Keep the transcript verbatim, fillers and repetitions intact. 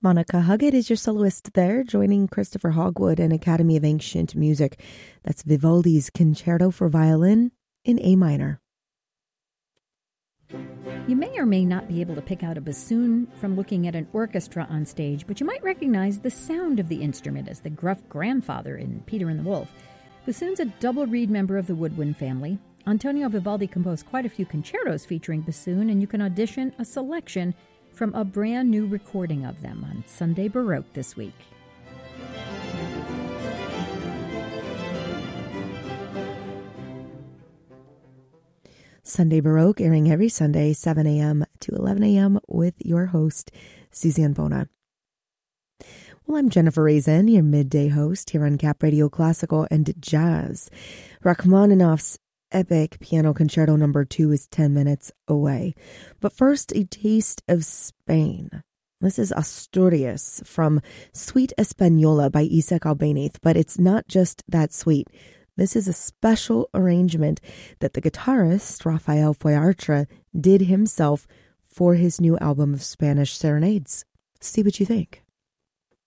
Monica Huggett is your soloist there, joining Christopher Hogwood and Academy of Ancient Music. That's Vivaldi's Concerto for Violin in A minor. You may or may not be able to pick out a bassoon from looking at an orchestra on stage, but you might recognize the sound of the instrument as the gruff grandfather in Peter and the Wolf. Bassoon's a double reed member of the woodwind family. Antonio Vivaldi composed quite a few concertos featuring bassoon, and you can audition a selection from a brand new recording of them on Sunday Baroque this week. Sunday Baroque airing every Sunday, seven a.m. to eleven a.m. with your host, Suzanne Bona. Well, I'm Jennifer Raisin, your midday host here on Cap Radio Classical and Jazz. Rachmaninoff's epic piano concerto number two is ten minutes away. But first, a taste of Spain. This is Asturias from Suite Española by Isaac Albéniz, but it's not just that suite. This is a special arrangement that the guitarist Rafael Foyartra did himself for his new album of Spanish serenades. See what you think.